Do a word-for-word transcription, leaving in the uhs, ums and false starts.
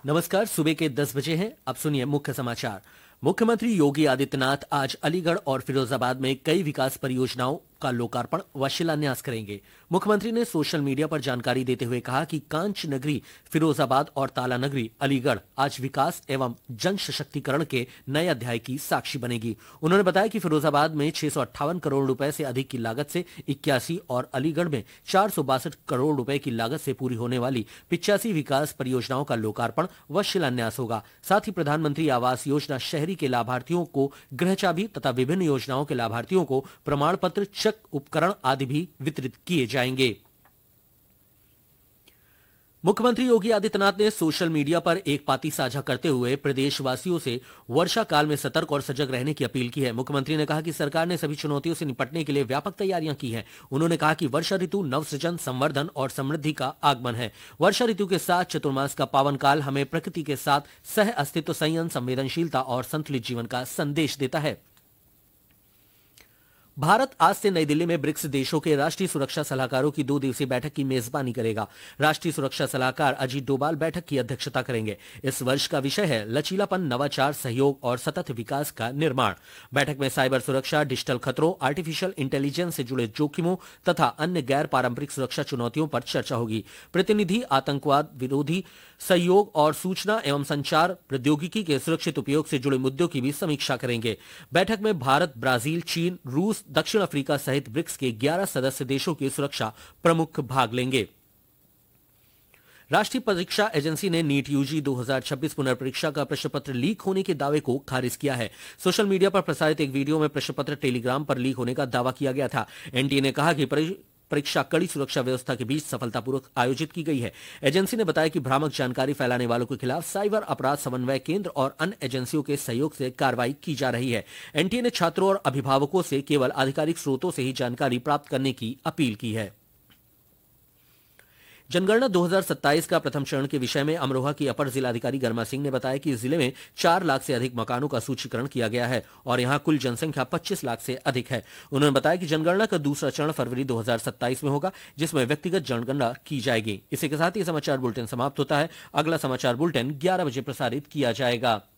नमस्कार। सुबह के दस बजे हैं। अब सुनिए मुख्य समाचार। मुख्यमंत्री योगी आदित्यनाथ आज अलीगढ़ और फिरोजाबाद में कई विकास परियोजनाओं का लोकार्पण व शिलान्यास करेंगे। मुख्यमंत्री ने सोशल मीडिया पर जानकारी देते हुए कहा कि कांच नगरी फिरोजाबाद और ताला नगरी अलीगढ़ आज विकास एवं जन सशक्तिकरण के नए अध्याय की साक्षी बनेगी। उन्होंने बताया कि फिरोजाबाद में छह सौ अट्ठावन करोड़ रुपए से अधिक की लागत से इक्यासी और अलीगढ़ में चार सौ बासठ करोड़ रुपए की लागत से पूरी होने वाली पिचासी विकास परियोजनाओं का लोकार्पण व शिलान्यास होगा। साथ ही प्रधानमंत्री आवास योजना शहरी के लाभार्थियों को गृह चाबी तथा विभिन्न योजनाओं के लाभार्थियों को प्रमाण पत्र, चेक, उपकरण आदि भी वितरित किए जाएंगे। मुख्यमंत्री योगी आदित्यनाथ ने सोशल मीडिया पर एक पाती साझा करते हुए प्रदेशवासियों से वर्षा काल में सतर्क और सजग रहने की अपील की है। मुख्यमंत्री ने कहा कि सरकार ने सभी चुनौतियों से निपटने के लिए व्यापक तैयारियां की हैं। उन्होंने कहा कि वर्षा ऋतु नवसृजन, संवर्धन और समृद्धि का आगमन है। वर्षा ऋतु के साथ चतुर्मास का पावन काल हमें प्रकृति के साथ सह अस्तित्व, संयम, संवेदनशीलता और संतुलित जीवन का संदेश देता है। भारत आज से नई दिल्ली में ब्रिक्स देशों के राष्ट्रीय सुरक्षा सलाहकारों की दो दिवसीय बैठक की मेजबानी करेगा। राष्ट्रीय सुरक्षा सलाहकार अजीत डोभाल बैठक की अध्यक्षता करेंगे। इस वर्ष का विषय है लचीलापन, नवाचार, सहयोग और सतत विकास का निर्माण। बैठक में साइबर सुरक्षा, डिजिटल खतरों, आर्टिफिशियल इंटेलिजेंस से जुड़े जोखिमों तथा अन्य गैर पारंपरिक सुरक्षा चुनौतियों पर चर्चा होगी। प्रतिनिधि आतंकवाद विरोधी सहयोग और सूचना एवं संचार प्रौद्योगिकी के सुरक्षित उपयोग से जुड़े मुद्दों की भी समीक्षा करेंगे। बैठक में भारत, ब्राजील, चीन, रूस, दक्षिण अफ्रीका सहित ब्रिक्स के ग्यारह सदस्य देशों की सुरक्षा प्रमुख भाग लेंगे। राष्ट्रीय परीक्षा एजेंसी ने नीट यूजी दो हज़ार छब्बीस पुनर्परीक्षा का प्रश्न पत्र लीक होने के दावे को खारिज किया है। सोशल मीडिया पर प्रसारित एक वीडियो में प्रश्न पत्र टेलीग्राम पर लीक होने का दावा किया गया था। एनटीए ने कहा कि परीक्षा कड़ी सुरक्षा व्यवस्था के बीच सफलतापूर्वक आयोजित की गई है। एजेंसी ने बताया कि भ्रामक जानकारी फैलाने वालों के खिलाफ साइबर अपराध समन्वय केंद्र और अन्य एजेंसियों के सहयोग से कार्रवाई की जा रही है। एनटीए ने छात्रों और अभिभावकों से केवल आधिकारिक स्रोतों से ही जानकारी प्राप्त करने की अपील की है। जनगणना दो हज़ार सत्ताईस का प्रथम चरण के विषय में अमरोहा की अपर जिलाधिकारी गर्मा सिंह ने बताया कि जिले में चार लाख से अधिक मकानों का सूचीकरण किया गया है और यहां कुल जनसंख्या पच्चीस लाख से अधिक है। उन्होंने बताया कि जनगणना का दूसरा चरण फरवरी दो हज़ार सत्ताईस में होगा, जिसमें व्यक्तिगत जनगणना की जाएगी। इसी के साथ ये समाचार बुलेटिन समाप्त होता है। अगला समाचार बुलेटिन ग्यारह बजे प्रसारित किया जाएगा।